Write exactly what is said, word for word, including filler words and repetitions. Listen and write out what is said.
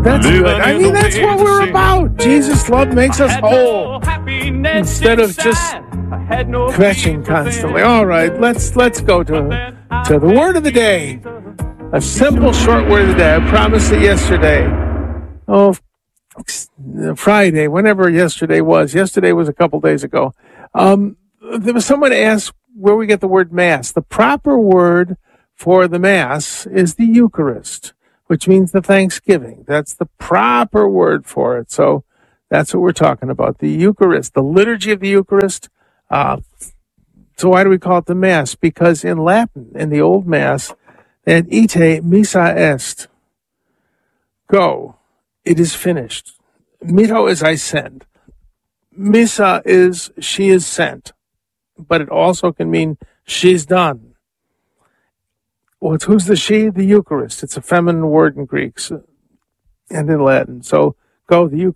That's good. I mean, that's what we're about. Jesus' love makes us whole instead of just kvetching constantly. All right, let's let's go to to the word of the day. A simple, short word of the day. I promised it yesterday. Oh, Friday, whenever yesterday was. Yesterday was a couple days ago. Um, there was someone asked where we get the word Mass. The proper word for the Mass is the Eucharist, which means the Thanksgiving. That's the proper word for it. So that's what we're talking about, the Eucharist, the liturgy of the Eucharist. Uh, so why do we call it the Mass? Because in Latin, in the Old Mass, and ite missa est. Go. It is finished. Mitto is I send. Missa is she is sent. But it also can mean she's done. Well, it's, who's the she? The Eucharist. It's a feminine word in Greek and in Latin. So go, the Eucharist.